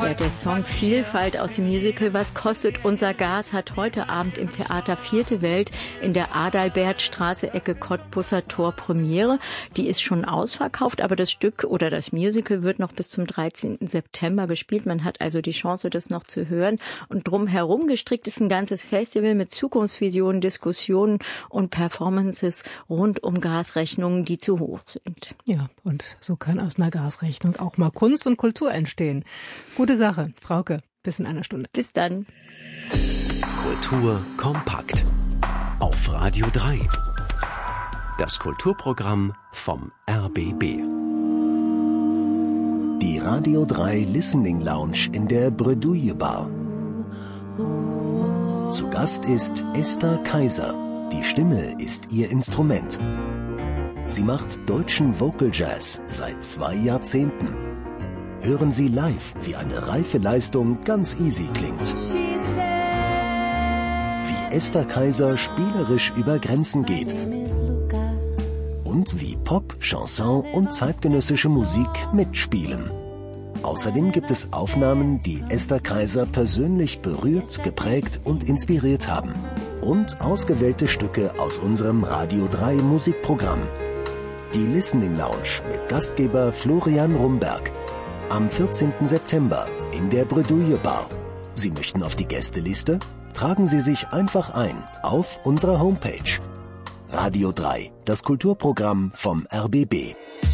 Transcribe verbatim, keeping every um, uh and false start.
Ja, der Song Vielfalt aus dem Musical Was kostet unser Gas hat heute Abend im Theater Vierte Welt in der Adalbertstraße Ecke Cottbusser Tor Premiere. Die ist schon ausverkauft, aber das Stück oder das Musical wird noch bis zum dreizehnten September gespielt. Man hat also die Chance, das noch zu hören. Und drumherum gestrickt ist ein ganzes Festival mit Zukunftsvisionen, Diskussionen und Performances rund um Gasrechnungen, die zu hoch sind. Ja, und so kann aus einer Gasrechnung auch mal Kunst und Kultur entstehen. Gute Sache. Frauke, bis in einer Stunde. Bis dann. Kultur kompakt. Auf Radio drei. Das Kulturprogramm vom R B B. Die Radio drei Listening Lounge in der Bredouille Bar. Zu Gast ist Esther Kaiser. Die Stimme ist ihr Instrument. Sie macht deutschen Vocal Jazz seit zwei Jahrzehnten. Hören Sie live, wie eine reife Leistung ganz easy klingt. Wie Esther Kaiser spielerisch über Grenzen geht. Und wie Pop, Chanson und zeitgenössische Musik mitspielen. Außerdem gibt es Aufnahmen, die Esther Kaiser persönlich berührt, geprägt und inspiriert haben. Und ausgewählte Stücke aus unserem Radio drei Musikprogramm. Die Listening Lounge mit Gastgeber Florian Rumberg. Am vierzehnten September in der Bredouille Bar. Sie möchten auf die Gästeliste? Tragen Sie sich einfach ein auf unserer Homepage. Radio drei, das Kulturprogramm vom R B B.